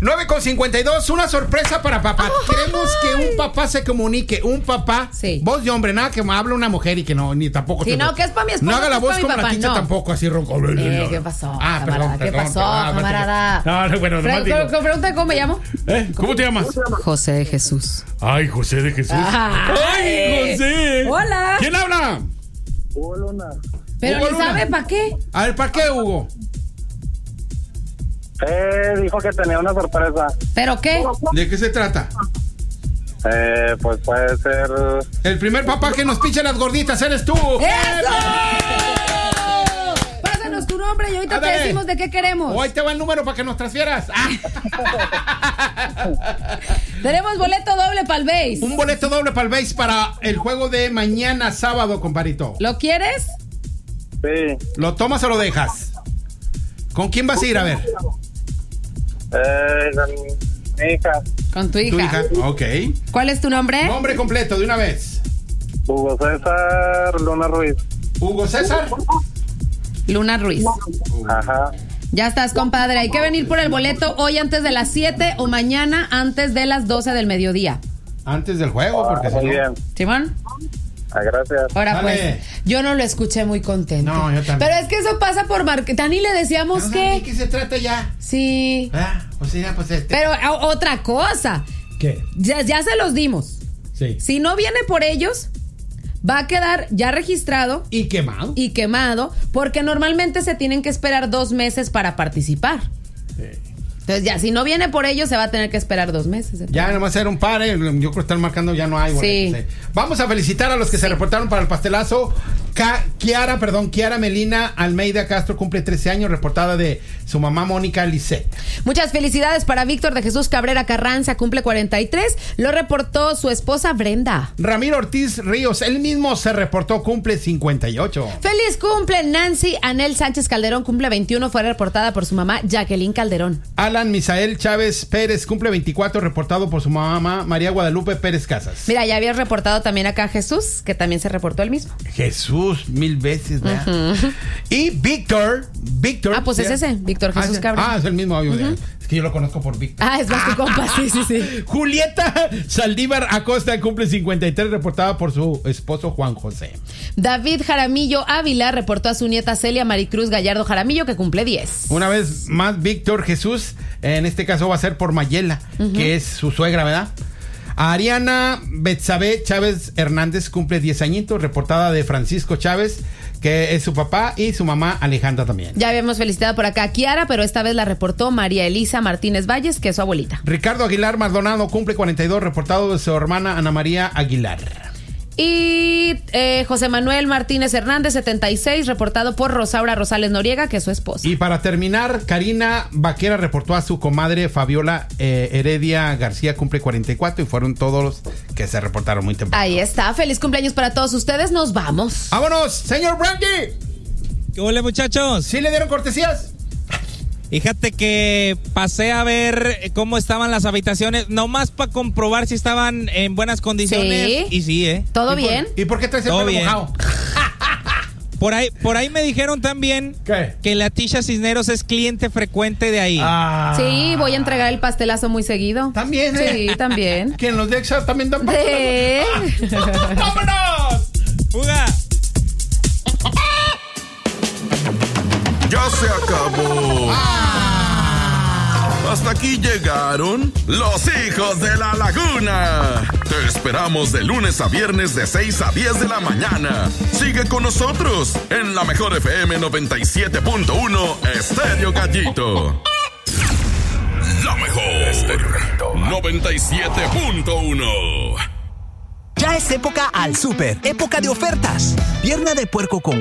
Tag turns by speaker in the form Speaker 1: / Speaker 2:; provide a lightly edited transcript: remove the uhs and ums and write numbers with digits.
Speaker 1: 9:52, una sorpresa para papá. Queremos que un papá se comunique. Un papá, voz de hombre, nada que me hable una mujer y que no, ni tampoco.
Speaker 2: Sí, no, que es para mi esposa.
Speaker 1: No haga la voz como
Speaker 2: papá,
Speaker 1: la ticha
Speaker 2: no.
Speaker 1: tampoco, así ronco.
Speaker 2: ¿Qué pasó? Perdón, ¿qué pasó, camarada?
Speaker 1: No, bueno, nomás digo.
Speaker 2: Pregunta cómo me llamo.
Speaker 1: ¿Cómo te llamas?
Speaker 2: José de Jesús.
Speaker 1: Ay, José de Jesús.
Speaker 2: Ay,
Speaker 1: José.
Speaker 2: Hola.
Speaker 1: ¿Quién habla?
Speaker 3: Hugo Luna.
Speaker 2: ¿Pero
Speaker 1: Hugo
Speaker 2: le
Speaker 1: Luna.
Speaker 2: sabe para qué?
Speaker 1: A ver, ¿para qué, Hugo?
Speaker 3: Dijo que tenía una sorpresa.
Speaker 2: ¿Pero qué?
Speaker 1: ¿De qué se trata?
Speaker 3: Pues puede ser...
Speaker 1: El primer papá que nos piche las gorditas eres tú.
Speaker 2: ¡Eso! Pásanos tu nombre y ahorita
Speaker 1: Ándale.
Speaker 2: te decimos de qué queremos.
Speaker 1: Hoy te va el número para que nos transfieras.
Speaker 2: Tenemos boleto doble para el base.
Speaker 1: Un boleto doble para el base para el juego de mañana sábado, comparito.
Speaker 2: ¿Lo quieres?
Speaker 3: Sí.
Speaker 1: ¿Lo tomas o lo dejas? ¿Con quién vas a ir? A ver.
Speaker 3: Mi hija.
Speaker 2: Con tu hija.
Speaker 1: Tu hija. Ok.
Speaker 2: ¿Cuál es tu nombre?
Speaker 1: Nombre completo, de una vez.
Speaker 3: Hugo César Luna Ruiz.
Speaker 1: Hugo César.
Speaker 2: Luna Ruiz.
Speaker 3: Ajá.
Speaker 2: Ya estás, compadre. Hay que venir por el boleto hoy antes de las 7 o mañana antes de las 12 del mediodía.
Speaker 1: Antes del juego, porque
Speaker 3: Muy
Speaker 1: si no...
Speaker 3: bien.
Speaker 2: ¿Simón?
Speaker 3: Gracias.
Speaker 2: Ahora
Speaker 1: Dale.
Speaker 2: pues, yo no lo escuché muy contento.
Speaker 1: No, yo también.
Speaker 2: Pero es que eso pasa por marketing. Dani le decíamos
Speaker 1: ¿De
Speaker 2: que...
Speaker 1: qué se trata ya?
Speaker 2: Sí.
Speaker 1: O sea, pues
Speaker 2: Pero otra cosa.
Speaker 1: ¿Qué?
Speaker 2: Ya se los dimos.
Speaker 1: Sí.
Speaker 2: Si no viene por ellos, va a quedar ya registrado
Speaker 1: ¿Y quemado?
Speaker 2: y quemado, porque normalmente se tienen que esperar 2 meses para participar.
Speaker 1: Sí.
Speaker 2: Entonces ya, si no viene por ellos, se va a tener que esperar 2 meses.
Speaker 1: Ya nomás era un par, yo creo que están marcando, ya no hay.
Speaker 2: Sí.
Speaker 1: Vamos a felicitar a los que se reportaron para el pastelazo. Kiara Melina Almeida Castro cumple 13 años, reportada de su mamá Mónica Lisset.
Speaker 2: Muchas felicidades para Víctor de Jesús Cabrera Carranza, cumple 43. Lo reportó su esposa Brenda.
Speaker 1: Ramiro Ortiz Ríos, él mismo se reportó, cumple 58.
Speaker 2: Feliz cumple Nancy Anel Sánchez Calderón, cumple 21, fue reportada por su mamá Jacqueline Calderón.
Speaker 1: Alan Misael Chávez Pérez cumple 24, reportado por su mamá María Guadalupe Pérez Casas.
Speaker 2: Mira, ya habías reportado también acá a Jesús, que también se reportó el mismo.
Speaker 1: Jesús, 1000 veces, ¿verdad? Y Víctor.
Speaker 2: Pues es ese, Víctor Jesús Cabrera.
Speaker 1: Es el mismo. Es que yo lo conozco por Víctor.
Speaker 2: Es más tu compa, sí.
Speaker 1: Julieta Saldívar Acosta cumple 53, reportada por su esposo Juan José.
Speaker 2: David Jaramillo Ávila reportó a su nieta Celia Maricruz Gallardo Jaramillo, que cumple 10.
Speaker 1: Una vez más, Víctor Jesús, en este caso va a ser por Mayela, que es su suegra, ¿verdad? Ariana Betsabe Chávez Hernández cumple 10 añitos, reportada de Francisco Chávez, que es su papá, y su mamá Alejandra también.
Speaker 2: Ya habíamos felicitado por acá a Kiara, pero esta vez la reportó María Elisa Martínez Valles, que es su abuelita.
Speaker 1: Ricardo Aguilar Maldonado cumple 42, reportado de su hermana Ana María Aguilar.
Speaker 2: Y José Manuel Martínez Hernández, 76, reportado por Rosaura Rosales Noriega, que es su esposa.
Speaker 1: Y para terminar, Karina Vaquera reportó a su comadre Fabiola Heredia García, cumple 44, y fueron todos los que se reportaron muy temprano.
Speaker 2: Ahí está, feliz cumpleaños para todos ustedes, nos vamos.
Speaker 1: ¡Vámonos, señor Brandy!
Speaker 4: ¿Qué hola, muchachos?
Speaker 1: ¿Sí le dieron cortesías?
Speaker 4: Fíjate que pasé a ver cómo estaban las habitaciones, nomás para comprobar si estaban en buenas condiciones.
Speaker 2: Sí.
Speaker 4: Y sí,
Speaker 2: ¿Todo bien?
Speaker 1: ¿Y por qué traes el
Speaker 4: Todo
Speaker 1: pelo
Speaker 4: bien.
Speaker 1: mojado?
Speaker 4: Por ahí me dijeron también
Speaker 1: ¿Qué?
Speaker 4: que la Tisha Cisneros es cliente frecuente de ahí.
Speaker 2: Sí, voy a entregar el pastelazo muy seguido.
Speaker 1: También,
Speaker 2: Sí, también.
Speaker 1: ¿Quién los de Exa también dan pastelazo? ¡Vámonos!
Speaker 4: ¡Fuga!
Speaker 5: ¡Ya se acabó! Hasta aquí llegaron los hijos de la laguna. Te esperamos de lunes a viernes de 6 a 10 de la mañana. Sigue con nosotros en la mejor FM 97.1 Estéreo Gallito. La mejor 97.1.
Speaker 6: Ya es época al súper, época de ofertas. Pierna de puerco con